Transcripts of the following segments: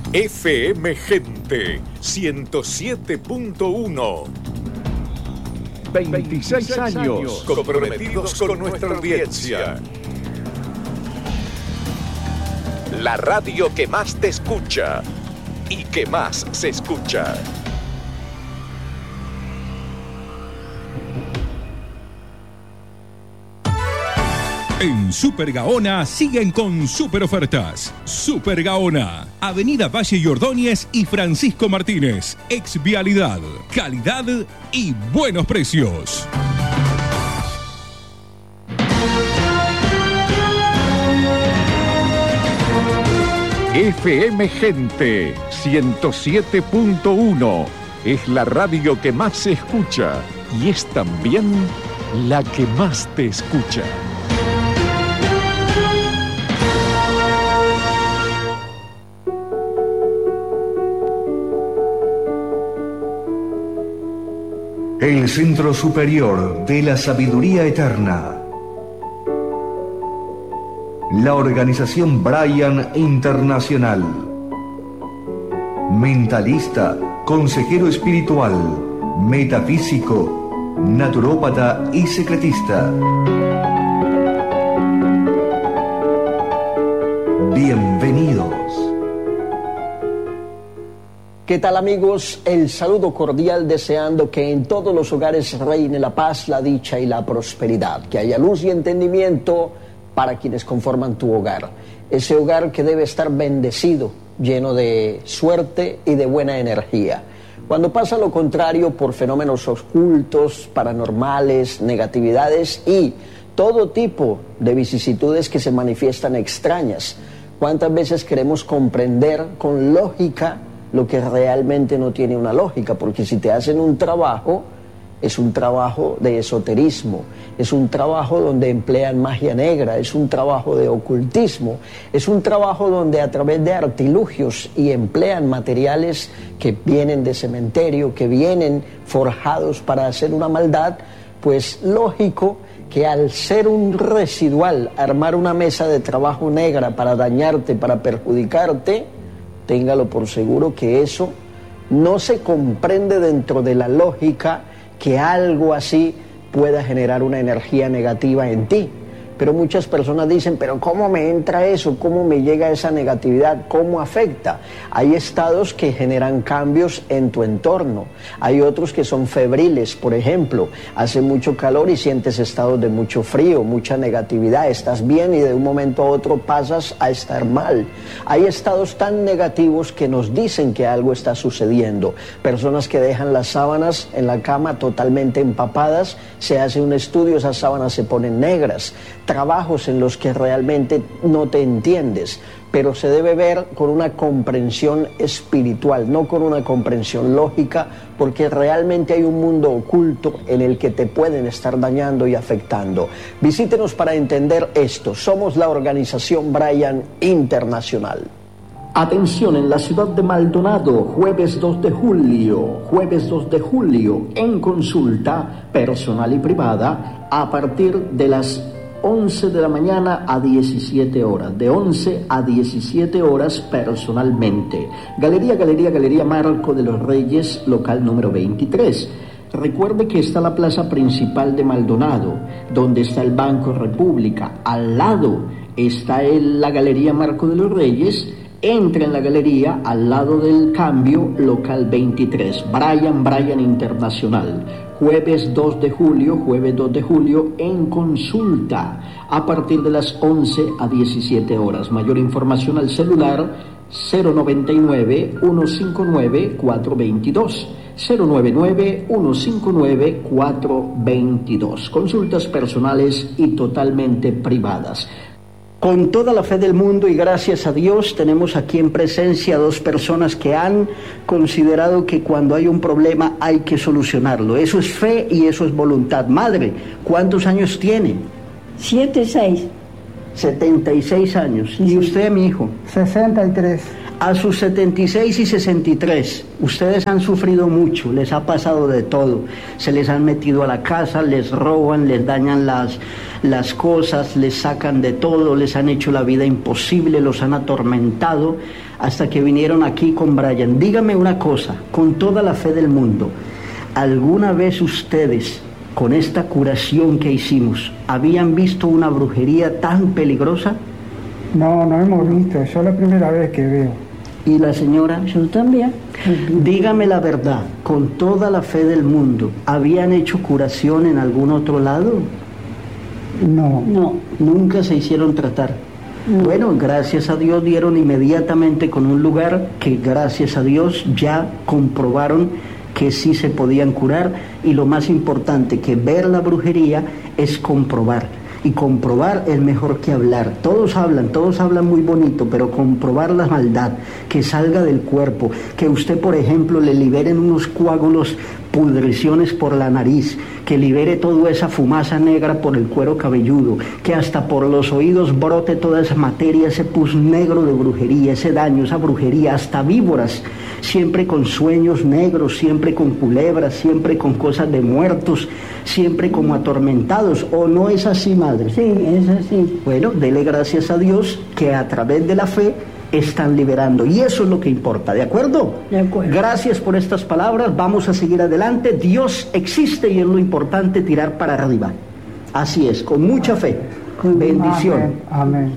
FM Gente 107.1. 26 años comprometidos con nuestra audiencia. La radio que más te escucha y que más se escucha. En Super Gaona siguen con super ofertas. Super Gaona, Avenida Valle y Ordóñez y Francisco Martínez. Exvialidad, calidad y buenos precios. FM Gente 107.1 es la radio que más se escucha y es también la que más te escucha. El Centro Superior de la Sabiduría Eterna. La organización Brian Internacional. Mentalista, consejero espiritual, metafísico, naturópata y secretista. Bienvenidos. ¿Qué tal, amigos? El saludo cordial, deseando que en todos los hogares reine la paz, la dicha y la prosperidad, que haya luz y entendimiento para quienes conforman tu hogar. Ese hogar que debe estar bendecido, lleno de suerte y de buena energía. Cuando pasa lo contrario por fenómenos ocultos, paranormales, negatividades y todo tipo de vicisitudes que se manifiestan extrañas, ¿cuántas veces queremos comprender con lógica lo que realmente no tiene una lógica? Porque si te hacen un trabajo, es un trabajo de esoterismo, es un trabajo donde emplean magia negra, es un trabajo de ocultismo, es un trabajo donde a través de artilugios y emplean materiales que vienen de cementerio, que vienen forjados para hacer una maldad, pues lógico que al ser un residual, armar una mesa de trabajo negra para dañarte, para perjudicarte, téngalo por seguro que eso no se comprende dentro de la lógica que algo así pueda generar una energía negativa en ti. Pero muchas personas dicen, pero ¿cómo me entra eso? ¿Cómo me llega esa negatividad? ¿Cómo afecta? Hay estados que generan cambios en tu entorno. Hay otros que son febriles, por ejemplo. Hace mucho calor y sientes estados de mucho frío, mucha negatividad. Estás bien y de un momento a otro pasas a estar mal. Hay estados tan negativos que nos dicen que algo está sucediendo. Personas que dejan las sábanas en la cama totalmente empapadas, se hace un estudio, esas sábanas se ponen negras. Trabajos en los que realmente no te entiendes, pero se debe ver con una comprensión espiritual, no con una comprensión lógica, porque realmente hay un mundo oculto en el que te pueden estar dañando y afectando. Visítenos para entender esto. Somos la organización Brian Internacional. Atención, en la ciudad de Maldonado, jueves 2 de julio, en consulta personal y privada, a partir de las 11 de la mañana a 17 horas, de 11 a 17 horas personalmente. Galería Marco de los Reyes, local número 23. Recuerde que está la plaza principal de Maldonado, donde está el Banco República. Al lado está la Galería Marco de los Reyes. Entra en la galería al lado del cambio, local 23, Brian Internacional. Jueves 2 de julio en consulta a partir de las 11 a 17 horas. Mayor información al celular 099-159-422. 099-159-422. Consultas personales y totalmente privadas. Con toda la fe del mundo y gracias a Dios, tenemos aquí en presencia dos personas que han considerado que cuando hay un problema hay que solucionarlo. Eso es fe y eso es voluntad. Madre, ¿cuántos años tiene? 76. 76 años. ¿Y usted, mi hijo? 63. A sus 76 y 63, ustedes han sufrido mucho, les ha pasado de todo. Se les han metido a la casa, les roban, les dañan las cosas, les sacan de todo, les han hecho la vida imposible, los han atormentado, hasta que vinieron aquí con Brian. Dígame una cosa, con toda la fe del mundo, ¿alguna vez ustedes, con esta curación que hicimos, habían visto una brujería tan peligrosa? No hemos visto, eso es la primera vez que veo. ¿Y la señora? Yo también. Dígame la verdad, con toda la fe del mundo, ¿habían hecho curación en algún otro lado? No. Nunca se hicieron tratar. No. Bueno, gracias a Dios dieron inmediatamente con un lugar que gracias a Dios ya comprobaron que sí se podían curar, y lo más importante, que ver la brujería es comprobar. Y comprobar es mejor que hablar. Todos hablan muy bonito, pero comprobar la maldad, que salga del cuerpo, que usted, por ejemplo, le liberen unos coágulos, pudriciones por la nariz, que libere toda esa fumaza negra por el cuero cabelludo, que hasta por los oídos brote toda esa materia, ese pus negro de brujería, ese daño, esa brujería, hasta víboras, siempre con sueños negros, siempre con culebras, siempre con cosas de muertos, siempre como atormentados. ¿O no es así, madre? Sí, es así. Bueno, dele gracias a Dios que a través de la fe están liberando, y eso es lo que importa, ¿de acuerdo? De acuerdo. Gracias por estas palabras, vamos a seguir adelante. Dios existe y es lo importante, tirar para arriba. Así es, con mucha fe. Bendición. Amén.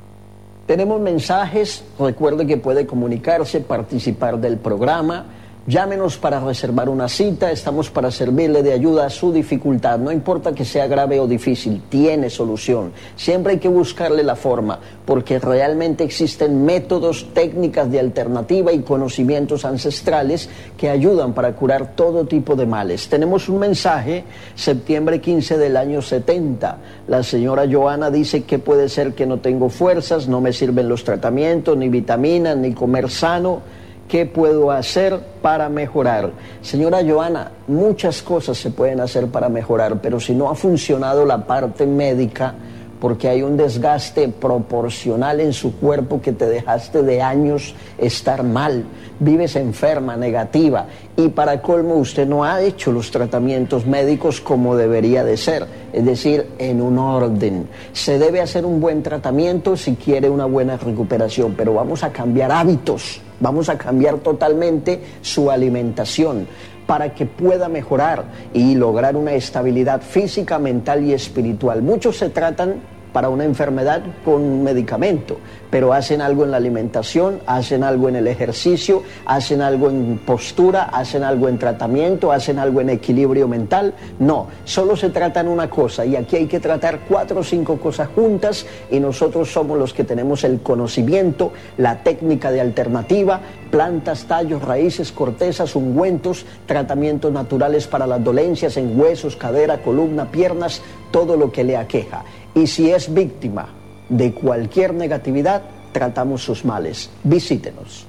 Tenemos mensajes, recuerde que puede comunicarse, participar del programa. Llámenos para reservar una cita, estamos para servirle de ayuda a su dificultad. No importa que sea grave o difícil, tiene solución. Siempre hay que buscarle la forma, porque realmente existen métodos, técnicas de alternativa y conocimientos ancestrales que ayudan para curar todo tipo de males. Tenemos un mensaje, septiembre 15 del año 70. La señora Joana dice que puede ser que no tengo fuerzas, no me sirven los tratamientos, ni vitaminas, ni comer sano. ¿Qué puedo hacer para mejorar? Señora Joana, muchas cosas se pueden hacer para mejorar, pero si no ha funcionado la parte médica, porque hay un desgaste proporcional en su cuerpo que te dejaste de años estar mal, vives enferma, negativa, y para colmo usted no ha hecho los tratamientos médicos como debería de ser, es decir, en un orden. Se debe hacer un buen tratamiento si quiere una buena recuperación, pero vamos a cambiar hábitos, vamos a cambiar totalmente su alimentación para que pueda mejorar y lograr una estabilidad física, mental y espiritual. Muchos se tratan para una enfermedad con medicamento, pero hacen algo en la alimentación, hacen algo en el ejercicio, hacen algo en postura, hacen algo en tratamiento, hacen algo en equilibrio mental. No, solo se trata en una cosa, y aquí hay que tratar 4 o 5 cosas juntas, y nosotros somos los que tenemos el conocimiento, la técnica de alternativa, plantas, tallos, raíces, cortezas, ungüentos, tratamientos naturales para las dolencias en huesos, cadera, columna, piernas, todo lo que le aqueja. Y si es víctima de cualquier negatividad, tratamos sus males. Visítenos.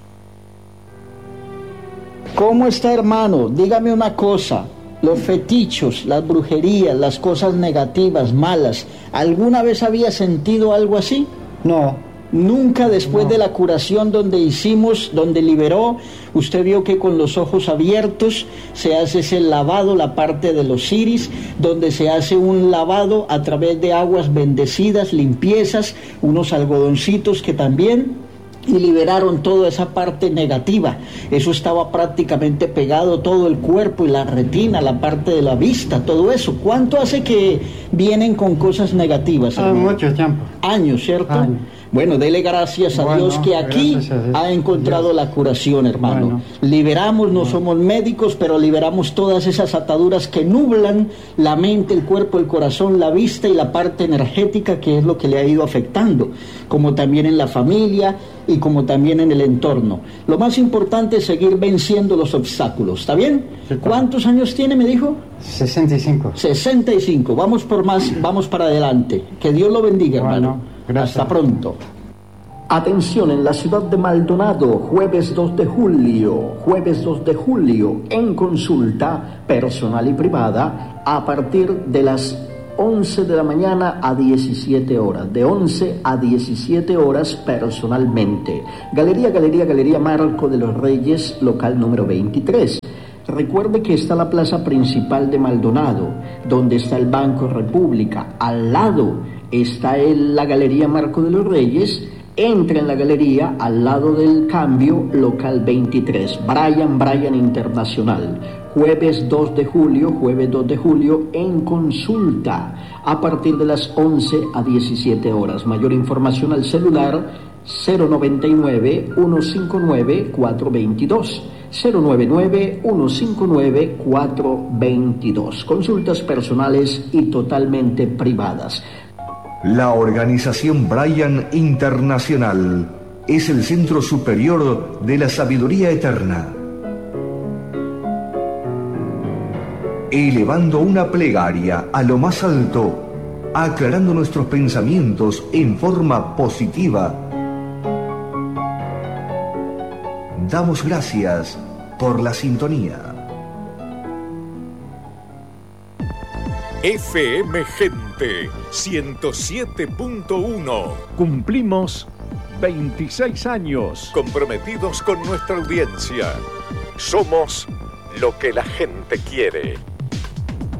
¿Cómo está, hermano? Dígame una cosa. Los fetichos, las brujerías, las cosas negativas, malas, ¿alguna vez había sentido algo así? No. Nunca después de la curación donde liberó, usted vio que con los ojos abiertos se hace ese lavado, la parte de los iris, donde se hace un lavado a través de aguas bendecidas, limpiezas, unos algodoncitos que también, y liberaron toda esa parte negativa. Eso estaba prácticamente pegado todo el cuerpo y la retina, la parte de la vista, todo eso. ¿Cuánto hace que vienen con cosas negativas, hermano? Mucho tiempo. Años, ¿cierto? Años. Bueno, dele gracias a Dios que aquí ha encontrado la curación, hermano. Bueno. Liberamos, no somos médicos, pero liberamos todas esas ataduras que nublan la mente, el cuerpo, el corazón, la vista y la parte energética, que es lo que le ha ido afectando, como también en la familia y como también en el entorno. Lo más importante es seguir venciendo los obstáculos, ¿está bien? Sí, ¿Cuántos años tiene, me dijo? 65. 65, vamos por más, vamos para adelante. Que Dios lo bendiga, hermano. Gracias. Hasta pronto. Atención, en la ciudad de Maldonado, jueves 2 de julio, en consulta personal y privada, a partir de las 11 de la mañana a 17 horas, de 11 a 17 horas personalmente. Galería Marco de los Reyes, local número 23. Recuerde que está la plaza principal de Maldonado, donde está el Banco República. Al lado está la Galería Marco de los Reyes. Entra en la galería al lado del Cambio, local 23. Brian Internacional. Jueves 2 de julio en consulta a partir de las 11 a 17 horas. Mayor información al celular 099-159-422. 099-159-422. Consultas personales y totalmente privadas. La organización Brian Internacional es el Centro Superior de la Sabiduría Eterna. Elevando una plegaria a lo más alto, aclarando nuestros pensamientos en forma positiva, damos gracias por la sintonía. FM Gente 107.1. Cumplimos 26 años. Comprometidos con nuestra audiencia. Somos lo que la gente quiere.